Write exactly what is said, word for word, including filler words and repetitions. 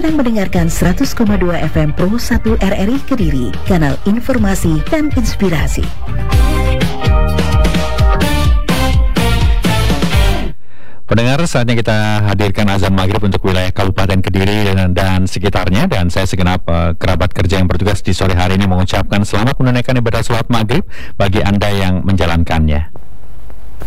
sedang mendengarkan seratus koma dua F M Pro satu R R I Kediri, kanal informasi dan inspirasi. Pendengar, saatnya kita hadirkan azan maghrib untuk wilayah Kabupaten Kediri dan, dan sekitarnya. Dan saya segenap uh, kerabat kerja yang bertugas di sore hari ini mengucapkan selamat menunaikan ibadah sholat maghrib bagi Anda yang menjalankannya.